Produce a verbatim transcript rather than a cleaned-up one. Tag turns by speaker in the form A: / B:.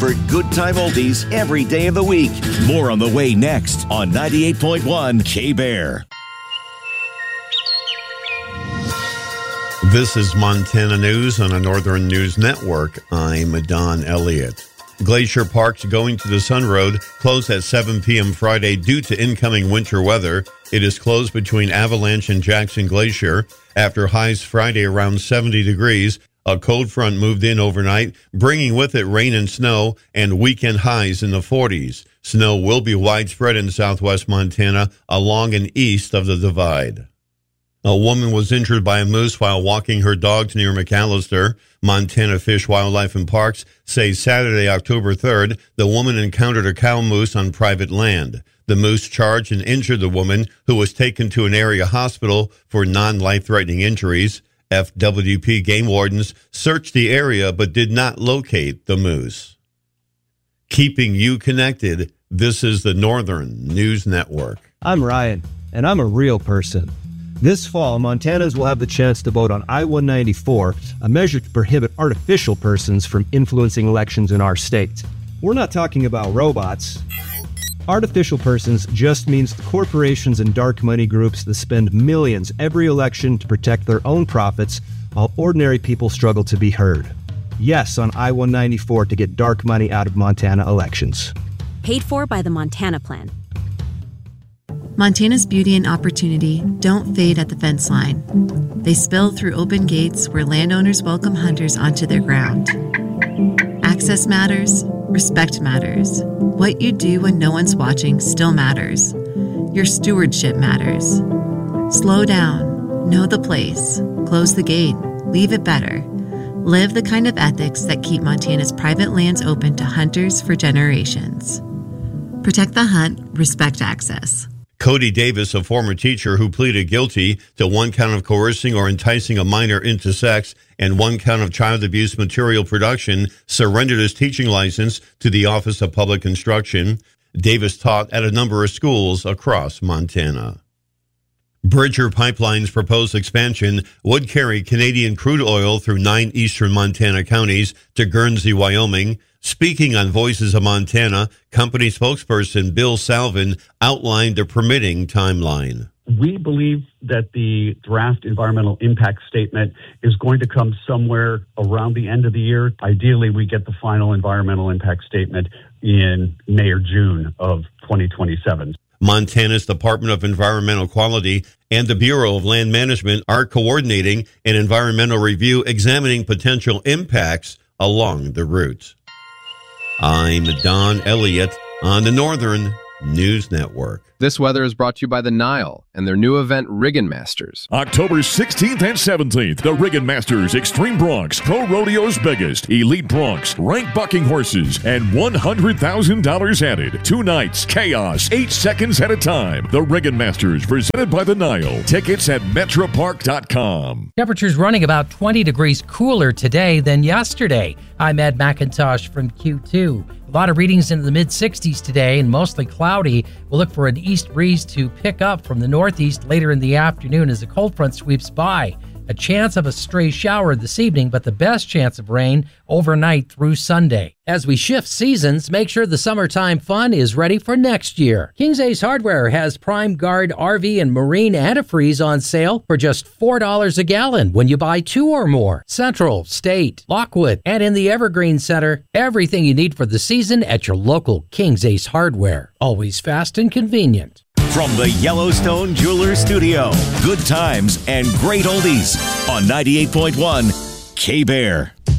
A: favorite good time oldies every day of the week. More on the way next on ninety-eight point one K-Bear.
B: This is Montana News on the Northern News Network. I'm Don Elliott. Glacier Park's Going to the Sun Road closed at seven p.m. Friday due to incoming winter weather. It is closed between Avalanche and Jackson Glacier after highs Friday around seventy degrees. A cold front moved in overnight, bringing with it rain and snow and weekend highs in the forties. Snow will be widespread in southwest Montana along and east of the Divide. A woman was injured by a moose while walking her dogs near McAllister. Montana Fish, Wildlife and Parks say Saturday, October third, the woman encountered a cow moose on private land. The moose charged and injured the woman, who was taken to an area hospital for non-life-threatening injuries. F W P game wardens searched the area but did not locate the moose. Keeping you connected, this is the Northern News Network.
C: I'm Ryan, and I'm a real person. This fall, Montanans will have the chance to vote on I one ninety-four, a measure to prohibit artificial persons from influencing elections in our state. We're not talking about robots. Artificial persons just means the corporations and dark money groups that spend millions every election to protect their own profits while ordinary people struggle to be heard. Yes on I one ninety-four to get dark money out of Montana elections.
D: Paid for by the Montana Plan.
E: Montana's beauty and opportunity don't fade at the fence line. They spill through open gates where landowners welcome hunters onto their ground. Access matters, respect matters. What you do when no one's watching still matters. Your stewardship matters. Slow down, know the place, close the gate, leave it better. Live the kind of ethics that keep Montana's private lands open to hunters for generations. Protect the hunt, respect access.
B: Cody Davis, a former teacher who pleaded guilty to one count of coercing or enticing a minor into sex and one count of child abuse material production, surrendered his teaching license to the Office of Public Instruction. Davis taught at a number of schools across Montana. Bridger Pipeline's proposed expansion would carry Canadian crude oil through nine eastern Montana counties to Guernsey, Wyoming. Speaking on Voices of Montana, company spokesperson Bill Salvin outlined the permitting timeline.
F: We believe that the draft environmental impact statement is going to come somewhere around the end of the year. Ideally, we get the final environmental impact statement in May or June of twenty twenty-seven.
B: Montana's Department of Environmental Quality and the Bureau of Land Management are coordinating an environmental review examining potential impacts along the route. I'm Don Elliott on the Northern News Network.
G: This weather is brought to you by the Nile and their new event, Riggin' Masters.
H: October sixteenth and seventeenth, the Riggin' Masters Extreme Broncs, Pro Rodeo's biggest, Elite Broncs, rank bucking horses, and one hundred thousand dollars added. Two nights, chaos, eight seconds at a time. The Riggin' Masters, presented by the Nile. Tickets at metro park dot com.
I: Temperatures running about twenty degrees cooler today than yesterday. I'm Ed McIntosh from Q two. A lot of readings into the mid sixties today and mostly cloudy. We'll look for an east breeze to pick up from the northeast later in the afternoon as the cold front sweeps by. A chance of a stray shower this evening, but the best chance of rain overnight through Sunday. As we shift seasons, make sure the summertime fun is ready for next year. King's Ace Hardware has Prime Guard R V and Marine antifreeze on sale for just four dollars a gallon when you buy two or more. Central, State, Lockwood, and in the Evergreen Center, everything you need for the season at your local King's Ace Hardware. Always fast and convenient.
A: From the Yellowstone Jewelers Studio, good times and great oldies on ninety-eight point one K-Bear.